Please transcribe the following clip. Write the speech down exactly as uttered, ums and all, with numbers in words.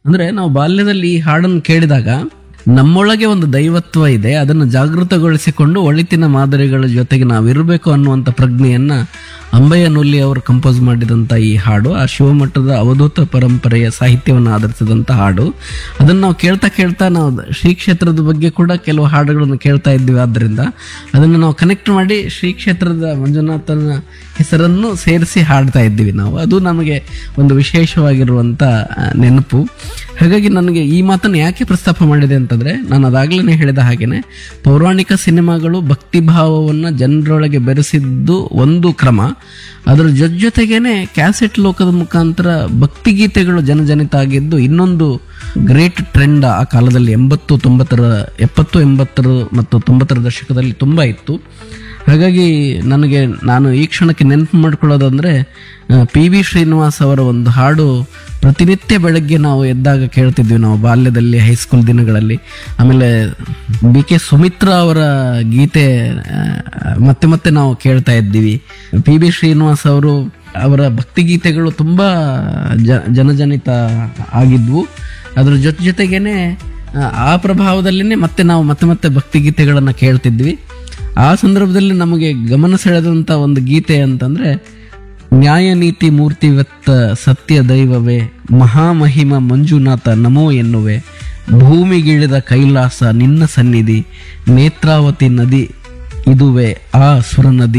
ಅಂದ್ರೆ ನಾವು ಬಾಲ್ಯದಲ್ಲಿ ಈ ಹಾಡನ್ನು ಕೇಳಿದಾಗ ನಮ್ಮೊಳಗೆ ಒಂದು ದೈವತ್ವ ಇದೆ, ಅದನ್ನು ಜಾಗೃತಗೊಳಿಸಿಕೊಂಡು ಒಳಿತಿನ ಮಾದರಿಗಳ ಜೊತೆಗೆ ನಾವಿರಬೇಕು ಅನ್ನುವಂಥ ಪ್ರಜ್ಞೆಯನ್ನ ಅಂಬಯ್ಯ ನುಲಿ ಅವರು ಕಂಪೋಸ್ ಮಾಡಿದಂಥ ಈ ಹಾಡು ಆ ಶಿವಮಠದ ಅವಧೂತ ಪರಂಪರೆಯ ಸಾಹಿತ್ಯವನ್ನು ಆಧರಿಸಿದಂಥ ಹಾಡು. ಅದನ್ನು ನಾವು ಕೇಳ್ತಾ ಕೇಳ್ತಾ ನಾವು ಶ್ರೀ ಕ್ಷೇತ್ರದ ಬಗ್ಗೆ ಕೂಡ ಕೆಲವು ಹಾಡುಗಳನ್ನು ಕೇಳ್ತಾ ಇದ್ವಿ. ಆದ್ದರಿಂದ ಅದನ್ನು ನಾವು ಕನೆಕ್ಟ್ ಮಾಡಿ ಶ್ರೀ ಕ್ಷೇತ್ರದ ಮಂಜುನಾಥನ ಹೆಸರನ್ನು ಸೇರಿಸಿ ಹಾಡ್ತಾ ಇದ್ದೀವಿ ನಾವು. ಅದು ನಮಗೆ ಒಂದು ವಿಶೇಷವಾಗಿರುವಂಥ ನೆನಪು. ಹಾಗಾಗಿ ನನಗೆ ಈ ಮಾತನ್ನು ಯಾಕೆ ಪ್ರಸ್ತಾಪ ಮಾಡಿದೆ ಅಂತಂದರೆ, ನಾನು ಅದಾಗಲೇ ಹೇಳಿದ ಹಾಗೇನೆ ಪೌರಾಣಿಕ ಸಿನಿಮಾಗಳು ಭಕ್ತಿಭಾವವನ್ನು ಜನರೊಳಗೆ ಬೆರೆಸಿದ್ದು ಒಂದು ಕ್ರಮ, ಅದರ ಜೊತೆ ಜೊತೆಗೇನೆ ಕ್ಯಾಸೆಟ್ ಲೋಕದ ಮುಖಾಂತರ ಭಕ್ತಿಗೀತೆಗಳು ಜನಜನಿತ ಆಗಿದ್ದು ಇನ್ನೊಂದು ಗ್ರೇಟ್ ಟ್ರೆಂಡ್ ಆ ಕಾಲದಲ್ಲಿ ಎಂಬತ್ತು ತೊಂಬತ್ತರ ಎಪ್ಪತ್ತು ಎಂಬತ್ತರ ಮತ್ತು ತೊಂಬತ್ತರ ದಶಕದಲ್ಲಿ ತುಂಬ ಇತ್ತು. ಹಾಗಾಗಿ ನನಗೆ ನಾನು ಈ ಕ್ಷಣಕ್ಕೆ ನೆನಪು ಮಾಡ್ಕೊಳ್ಳೋದಂದರೆ ಪಿ ವಿ ಶ್ರೀನಿವಾಸ್ ಅವರ ಒಂದು ಹಾಡು ಪ್ರತಿನಿತ್ಯ ಬೆಳಗ್ಗೆ ನಾವು ಎದ್ದಾಗ ಕೇಳ್ತಿದ್ವಿ ನಾವು ಬಾಲ್ಯದಲ್ಲಿ, ಹೈಸ್ಕೂಲ್ ದಿನಗಳಲ್ಲಿ. ಆಮೇಲೆ ಬಿ ಕೆ ಸುಮಿತ್ರಾ ಅವರ ಗೀತೆ ಮತ್ತೆ ಮತ್ತೆ ನಾವು ಕೇಳ್ತಾ ಇದ್ದೀವಿ. ಪಿ ಬಿ ಶ್ರೀನಿವಾಸ್ ಅವರು ಅವರ ಭಕ್ತಿಗೀತೆಗಳು ತುಂಬ ಜ ಜನಜನಿತ ಆಗಿದ್ವು. ಅದರ ಜೊತೆ ಜೊತೆಗೇನೆ ಆ ಪ್ರಭಾವದಲ್ಲಿನೇ ಮತ್ತೆ ನಾವು ಮತ್ತೆ ಮತ್ತೆ ಭಕ್ತಿಗೀತೆಗಳನ್ನು ಕೇಳ್ತಿದ್ವಿ. ಆ ಸಂದರ್ಭದಲ್ಲಿ ನಮಗೆ ಗಮನ ಸೆಳೆದಂಥ ಒಂದು ಗೀತೆ ಅಂತಂದರೆ, ನ್ಯಾಯ ನೀತಿ ಮೂರ್ತಿವೆತ್ತ ಸತ್ಯ ದೈವವೇ, ಮಹಾಮಹಿಮ ಮಂಜುನಾಥ ನಮೋ ಎನ್ನುವೆ, ಭೂಮಿಗಿಳಿದ ಕೈಲಾಸ ನಿನ್ನ ಸನ್ನಿಧಿ, ನೇತ್ರಾವತಿ ನದಿ ಇದುವೆ ಆ ಸುರ ನದಿ